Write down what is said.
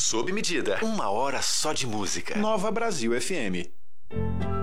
Sob medida. 1 hora só de música. Nova Brasil FM.